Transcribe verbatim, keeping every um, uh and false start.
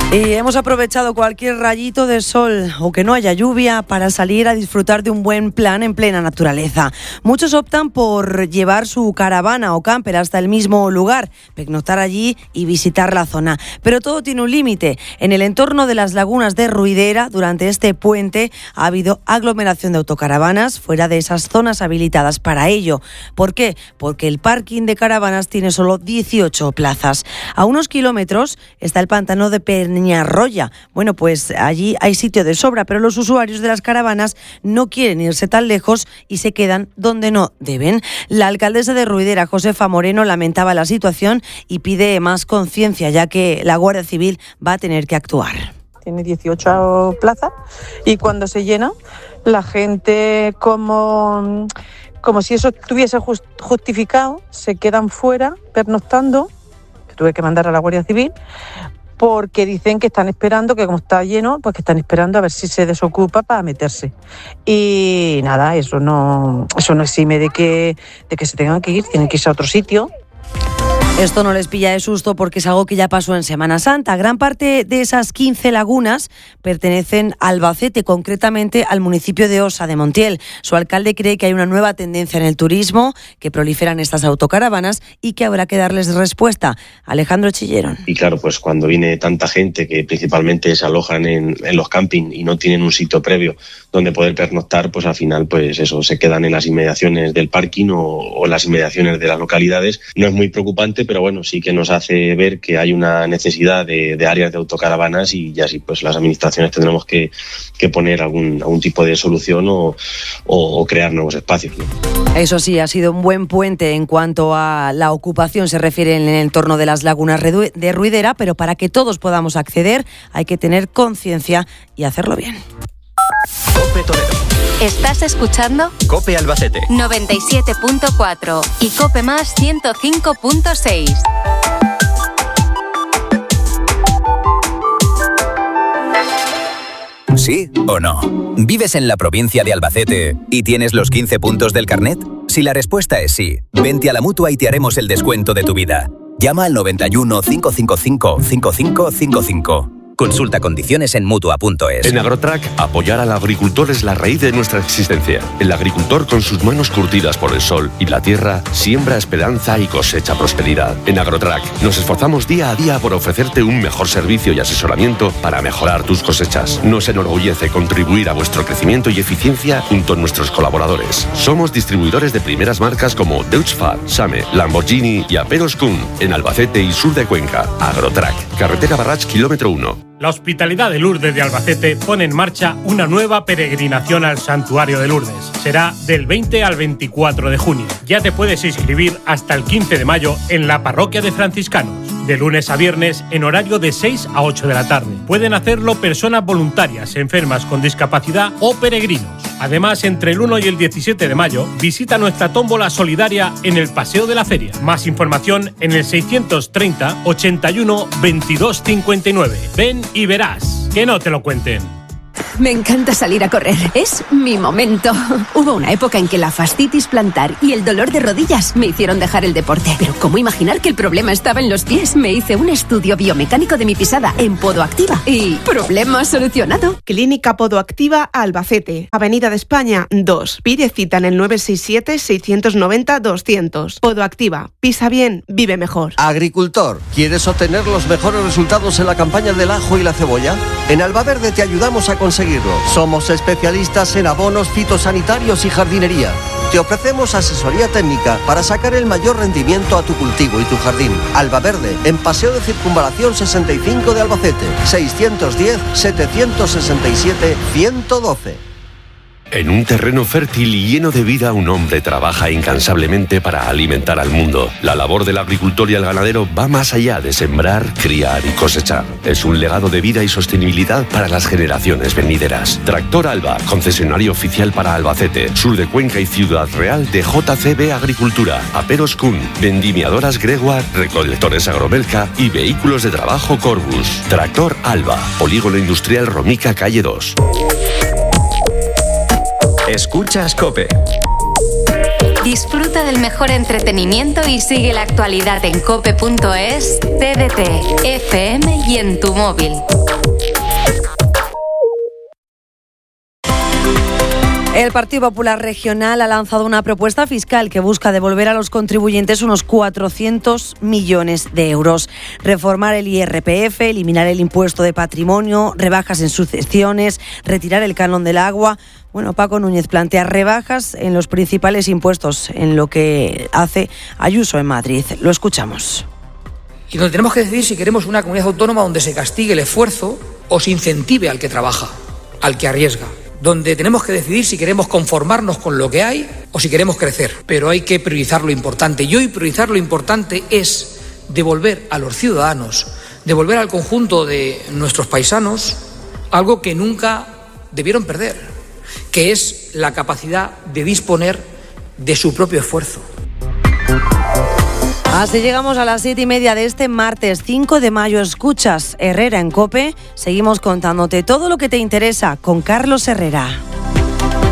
Y hemos aprovechado cualquier rayito de sol o que no haya lluvia para salir a disfrutar de un buen plan en plena naturaleza. Muchos optan por llevar su caravana o camper hasta el mismo lugar, pernoctar allí y visitar la zona. Pero todo tiene un límite. En el entorno de las lagunas de Ruidera, durante este puente, ha habido aglomeración de autocaravanas fuera de esas zonas habilitadas para ello. ¿Por qué? Porque el parking de caravanas tiene solo dieciocho plazas. A unos kilómetros está el pantano de Peñarroya. Bueno, pues allí hay sitio de sobra, pero los usuarios de las caravanas no quieren irse tan lejos y se quedan donde no deben. La alcaldesa de Ruidera, Josefa Moreno, lamentaba la situación y pide más conciencia, ya que la Guardia Civil va a tener que actuar. Tiene dieciocho plazas y cuando se llena, la gente como, como si eso estuviese justificado, se quedan fuera pernoctando. Tuve que mandar a la Guardia Civil porque dicen que están esperando, que como está lleno, pues que están esperando a ver si se desocupa para meterse. Y nada, eso no, eso no exime de que, de que se tengan que ir, tienen que irse a otro sitio. Esto no les pilla de susto porque es algo que ya pasó en Semana Santa. Gran parte de esas quince lagunas pertenecen a Albacete, concretamente al municipio de Osa de Montiel. Su alcalde cree que hay una nueva tendencia en el turismo, que proliferan estas autocaravanas y que habrá que darles respuesta. Alejandro Chilleron. Y claro, pues cuando viene tanta gente que principalmente se alojan en, en los campings y no tienen un sitio previo donde poder pernoctar, pues al final pues eso, se quedan en las inmediaciones del parking o, o en las inmediaciones de las localidades. No es muy preocupante, pero bueno, sí que nos hace ver que hay una necesidad de, de áreas de autocaravanas y ya sí, pues las administraciones tendremos que, que poner algún, algún tipo de solución o, o, o crear nuevos espacios, ¿no? Eso sí, ha sido un buen puente en cuanto a la ocupación se refiere en el entorno de las lagunas de Ruidera, pero para que todos podamos acceder hay que tener conciencia y hacerlo bien. COPE Toledo. ¿Estás escuchando? COPE Albacete. noventa y siete punto cuatro y COPE Más ciento cinco punto seis. ¿Sí o no? ¿Vives en la provincia de Albacete y tienes los quince puntos del carnet? Si la respuesta es sí, vente a la Mutua y te haremos el descuento de tu vida. Llama al noventa y uno, cinco cinco cinco, cinco cinco cinco cinco. Consulta condiciones en Mutua punto es. En Agrotrack, apoyar al agricultor es la raíz de nuestra existencia. El agricultor, con sus manos curtidas por el sol y la tierra, siembra esperanza y cosecha prosperidad. En Agrotrack, nos esforzamos día a día por ofrecerte un mejor servicio y asesoramiento para mejorar tus cosechas. Nos enorgullece contribuir a vuestro crecimiento y eficiencia junto a nuestros colaboradores. Somos distribuidores de primeras marcas como Deutz-Fahr, Same, Lamborghini y Aperos Kuhn en Albacete y sur de Cuenca. Agrotrack, carretera Barrach, kilómetro uno. La Hospitalidad de Lourdes de Albacete pone en marcha una nueva peregrinación al Santuario de Lourdes. Será del veinte al veinticuatro de junio. Ya te puedes inscribir hasta el quince de mayo en la Parroquia de Franciscanos. De lunes a viernes en horario de seis a ocho de la tarde. Pueden hacerlo personas voluntarias, enfermas con discapacidad o peregrinos. Además, entre el uno y el diecisiete de mayo, visita nuestra tómbola solidaria en el Paseo de la Feria. Más información en el seiscientos treinta, ochenta y uno, veintidós cincuenta y nueve. Ven y verás, que no te lo cuenten. Me encanta salir a correr, es mi momento. Hubo una época en que la fascitis plantar y el dolor de rodillas me hicieron dejar el deporte. Pero ¿cómo imaginar que el problema estaba en los pies? Me hice un estudio biomecánico de mi pisada en Podoactiva y problema solucionado. Clínica Podoactiva Albacete, Avenida de España dos. Pide cita en el nueve seis siete, seiscientos noventa, doscientos. Podoactiva, pisa bien, vive mejor. Agricultor, ¿quieres obtener los mejores resultados en la campaña del ajo y la cebolla? En Albaverde te ayudamos a conseguirlo. Somos especialistas en abonos fitosanitarios y jardinería. Te ofrecemos asesoría técnica para sacar el mayor rendimiento a tu cultivo y tu jardín. Albaverde, en Paseo de Circunvalación sesenta y cinco de Albacete, seiscientos diez, setecientos sesenta y siete, ciento doce. En un terreno fértil y lleno de vida, un hombre trabaja incansablemente para alimentar al mundo. La labor del agricultor y el ganadero va más allá de sembrar, criar y cosechar. Es un legado de vida y sostenibilidad para las generaciones venideras. Tractor Alba, concesionario oficial para Albacete, sur de Cuenca y Ciudad Real de J C B Agricultura, Aperos Kuhn, vendimiadoras Gregoire, recolectores Agromelca y vehículos de trabajo Corbus. Tractor Alba, Polígono Industrial Romica, calle dos. Escuchas COPE. Disfruta del mejor entretenimiento y sigue la actualidad en cope punto es, T D T, F M y en tu móvil. El Partido Popular Regional ha lanzado una propuesta fiscal que busca devolver a los contribuyentes unos cuatrocientos millones de euros. Reformar el I R P F, eliminar el impuesto de patrimonio, rebajas en sucesiones, retirar el canon del agua. Bueno, Paco Núñez plantea rebajas en los principales impuestos, en lo que hace Ayuso en Madrid. Lo escuchamos. Y donde tenemos que decidir si queremos una comunidad autónoma donde se castigue el esfuerzo o se incentive al que trabaja, al que arriesga. Donde tenemos que decidir si queremos conformarnos con lo que hay o si queremos crecer. Pero hay que priorizar lo importante. Y hoy priorizar lo importante es devolver a los ciudadanos, devolver al conjunto de nuestros paisanos algo que nunca debieron perder, que es la capacidad de disponer de su propio esfuerzo. Así llegamos a las siete y media de este martes cinco de mayo. Escuchas Herrera en COPE. Seguimos contándote todo lo que te interesa con Carlos Herrera.